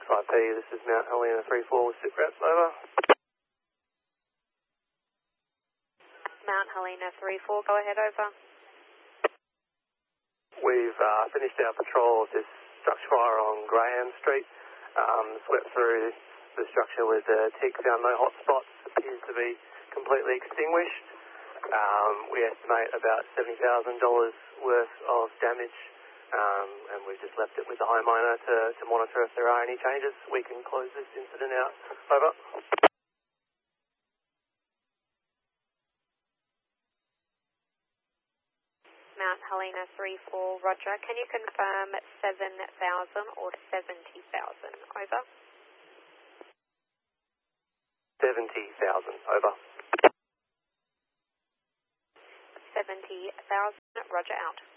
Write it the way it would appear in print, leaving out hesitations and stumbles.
5P, this is Mount Helena 34 with SITREP, over. Mount Helena 34, go ahead, over. We've finished our patrol of this structure fire on Graham Street. Swept through the structure with the TIG, found no hot spots, appears to be completely extinguished. We estimate about $70,000 worth of damage, and we've just left it with the homeowner to monitor if there are any changes. We can close this incident out. Over. Mount Helena 34, roger. Can you confirm 7,000 or 70,000? Over. 70,000, over. 70,000, roger, out.